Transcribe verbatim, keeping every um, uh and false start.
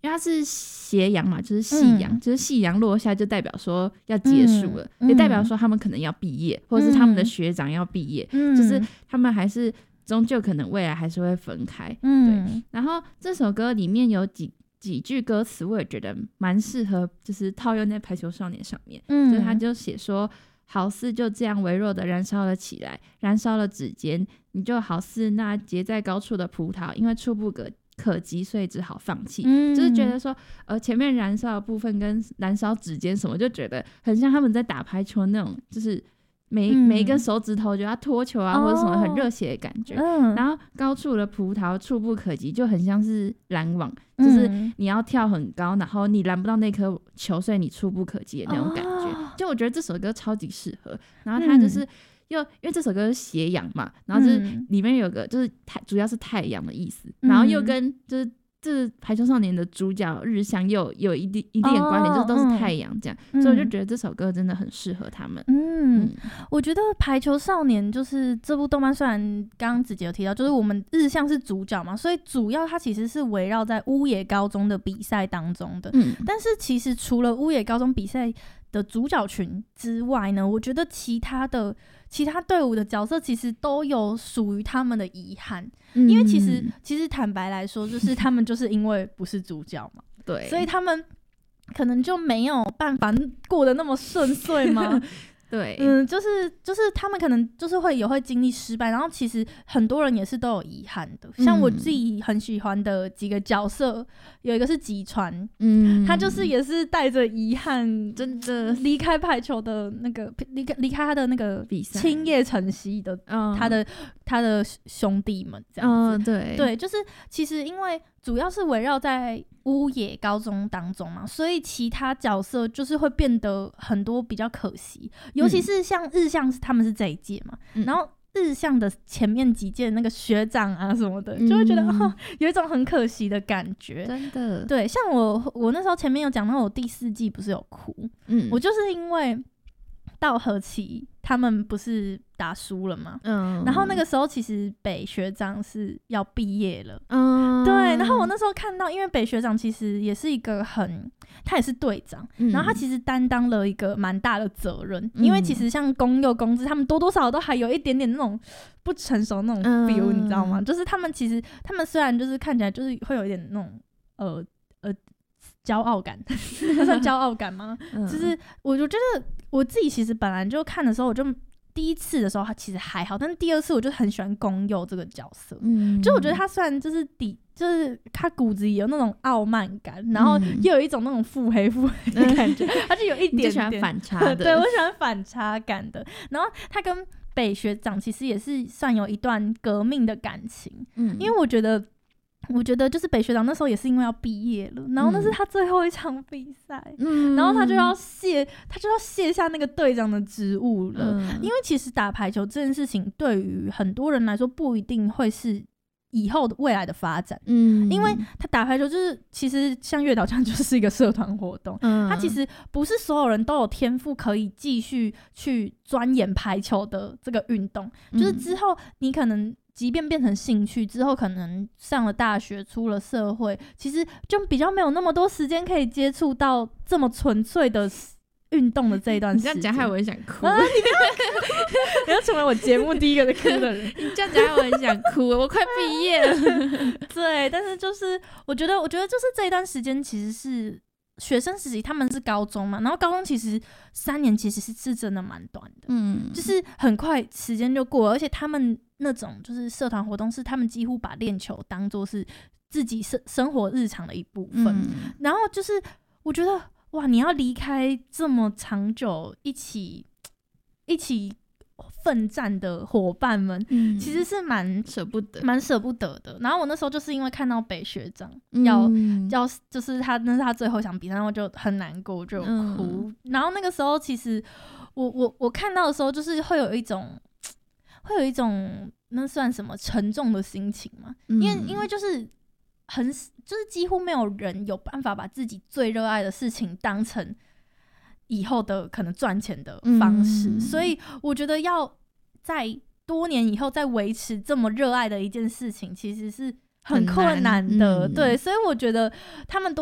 因为它是斜阳嘛，就是夕阳、嗯、就是夕阳落下就代表说要结束了、嗯、也代表说他们可能要毕业、嗯、或者是他们的学长要毕业、嗯、就是他们还是终究可能未来还是会分开、嗯、对。然后这首歌里面有几几句歌词我也觉得蛮适合就是套用在排球少年上面、嗯、就是他就写说好似就这样微弱的燃烧了起来，燃烧了指尖，你就好似那结在高处的葡萄，因为触不可可及，所以只好放弃、嗯、就是觉得说呃，前面燃烧的部分跟燃烧指尖什么就觉得很像他们在打排球那种，就是每、嗯、每一根手指头就要脱球啊、哦、或者什么很热血的感觉、嗯、然后高处的葡萄触不可及就很像是拦网、嗯、就是你要跳很高然后你拦不到那颗球，所以你触不可及的那种感觉、哦、就我觉得这首歌超级适合。然后它就是又因为这首歌是斜阳嘛，然后就是里面有个就是太主要是太阳的意思、嗯、然后又跟就是这排球少年的主角日向又有一定一定的关联、哦、就是都是太阳这样、嗯、所以我就觉得这首歌真的很适合他们。 嗯, 嗯我觉得排球少年就是这部动漫，虽然刚刚子杰有提到就是我们日向是主角嘛，所以主要它其实是围绕在乌野高中的比赛当中的、嗯、但是其实除了乌野高中比赛的主角群之外呢，我觉得其他的其他队伍的角色其实都有属于他们的遗憾、嗯、因为其实其实坦白来说就是他们就是因为不是主角嘛对，所以他们可能就没有办法过得那么顺遂嘛对，嗯，就是就是他们可能就是会也会经历失败，然后其实很多人也是都有遗憾的，像我自己很喜欢的几个角色，有一个是吉川，嗯，他就是也是带着遗憾，真的离开排球的那个离开离开他的那个比赛，青叶晨曦的、嗯、他的他的兄弟们这样子，嗯、对对，就是其实因为主要是围绕在乌野高中当中嘛，所以其他角色就是会变得很多比较可惜，尤其是像日向他们是这一届嘛、嗯、然后日向的前面几届那个学长啊什么的、嗯、就会觉得、哦、有一种很可惜的感觉，真的对。像我我那时候前面有讲到我第四季不是有哭、嗯、我就是因为稻荷崎他们不是打输了嘛、嗯、然后那个时候其实北学长是要毕业了、嗯、对，然后我那时候看到因为北学长其实也是一个很他也是队长、嗯、然后他其实担当了一个蛮大的责任、嗯、因为其实像宫佑公治他们多多少少都还有一点点那种不成熟那种 feel、嗯、你知道吗，就是他们其实他们虽然就是看起来就是会有一点那种呃呃骄傲感那算骄傲感吗、嗯、就是我就觉得我自己其实本来就看的时候我就第一次的时候他其实还好，但是第二次我就很喜欢宫佑这个角色、嗯、就我觉得他虽然就是底就是他骨子里有那种傲慢感、嗯、然后又有一种那种腹黑腹黑的感觉、嗯、他就有一点点喜欢反差的对，我喜欢反差感的。然后他跟北学长其实也是算有一段革命的感情、嗯、因为我觉得我觉得就是北学长那时候也是因为要毕业了，然后那是他最后一场比赛、嗯、然后他就要卸他就要卸下那个队长的职务了、嗯、因为其实打排球这件事情对于很多人来说不一定会是以后的未来的发展、嗯、因为他打排球就是其实像月岛这样就是一个社团活动、嗯、他其实不是所有人都有天赋可以继续去钻研排球的这个运动、嗯、就是之后你可能即便变成兴趣之后，可能上了大学出了社会，其实就比较没有那么多时间可以接触到这么纯粹的运动的这一段时间。 你这样讲害我很想哭、 啊、你不要你要成为我节目第一个在哭的人你这样讲害我很想哭我快毕业了对，但是就是我觉得我觉得就是这一段时间其实是学生时期，他们是高中嘛，然后高中其实三年其实是是真的蛮短的，嗯，就是很快时间就过了，而且他们那种就是社团活动是他们几乎把练球当作是自己生生活日常的一部分、嗯、然后就是我觉得哇，你要离开这么长久一起一起奋战的伙伴们、嗯、其实是蛮舍不得蛮舍不得的。然后我那时候就是因为看到北学长要、嗯、要就是他那是他最后一场比赛，然后我就很难过，我就哭、嗯、然后那个时候其实我我我看到的时候就是会有一种会有一种那算什么沉重的心情嘛、嗯、因为因为就是很就是几乎没有人有办法把自己最热爱的事情当成以后的可能赚钱的方式、嗯、所以我觉得要在多年以后再维持这么热爱的一件事情其实是很困难的、嗯、对，所以我觉得他们都